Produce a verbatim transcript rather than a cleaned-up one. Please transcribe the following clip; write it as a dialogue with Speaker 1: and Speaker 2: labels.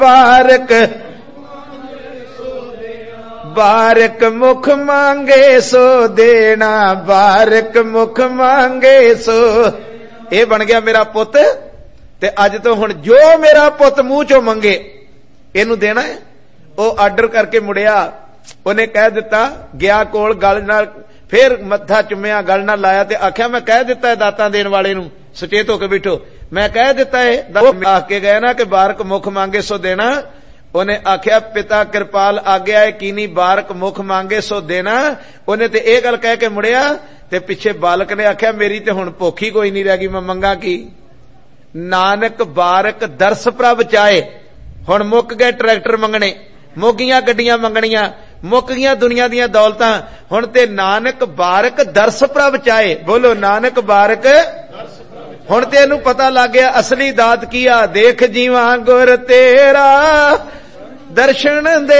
Speaker 1: बारक बारक मुख मांगे सो देना, बारक मुख मांगे सो। ये बन गया मेरा पुत। ते अज तो हुण जो मेरा पुत मूंह चो मंगे इनू देना है। वो आर्डर करके मुड़िया, उन्हें कह दिता, गया कोल गल नाल फिर मत्था चुम्या, गल नाल लाया ते आख्या मैं कह दिता है दाता देने वाले नू, सचेत होके बैठो, मैं कह दिता है। आख के गए ना कि बारक मुख मांगे सो देना। उन्हें आख्या पिता कृपाल आज्ञा है कीनी, बारक मुख मांगे सो देना। उन्हें ते ये गल कह के मुड़िया ते पिछे बालक ने आख्या मेरी ते हुण भुख ही कोई नहीं रह गई, मैं मंगा की। नानक बारक दरस प्रभ चाहे। हुण मुक गए ट्रैक्टर मंगने, मुक गईयां गड्डियां मंगणियां, मुक गईयां दुनिया दीयां दौलतां, हुण ते नानक बारक दरस प्रभ चाहे। बोलो नानक बारक। हुण ते इहनूं पता लग गया असली दात की आ। देख जीवां गुर तेरा दर्शन दे